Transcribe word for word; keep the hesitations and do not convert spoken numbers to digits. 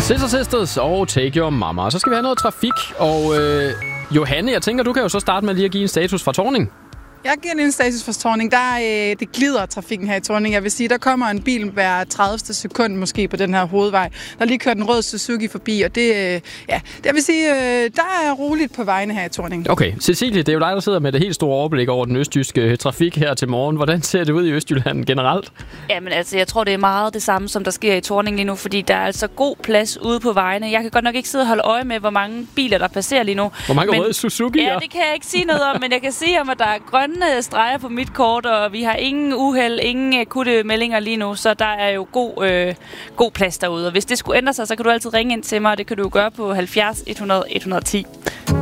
Sister Sisters og Take Your Mama. Og så skal vi have noget trafik. Og øh, Johanne, jeg tænker, du kan jo så starte med lige at give en status fra Thorning. Jeg giver en status for Thorning. Der øh, det glider trafikken her i Thorning. Jeg vil sige, der kommer en bil hver tredivte sekund måske på den her hovedvej. Der er lige kørt en rød Suzuki forbi, og det, øh, ja, det vil sige, øh, der er roligt på vejene her i Thorning. Okay, Cecilie, det er jo dig, der sidder med det helt store overblik over den østjyske trafik her til morgen. Hvordan ser det ud i Østjylland generelt? Jamen altså, jeg tror, det er meget det samme, som der sker i Thorning lige nu, fordi der er altså god plads ude på vejene. Jeg kan godt nok ikke sidde og holde øje med, hvor mange biler, der passerer lige nu. Hvor mange men, røde Suzuki'er? Ja, det kan jeg ikke sige noget om, men jeg kan sige om, at der er grønne streger på mit kort, og vi har ingen uheld, ingen akutte meldinger lige nu, så der er jo god, øh, god plads derude. Og hvis det skulle ændre sig, så kan du altid ringe ind til mig, og det kan du jo gøre på halvfjerds et hundrede et hundrede og ti.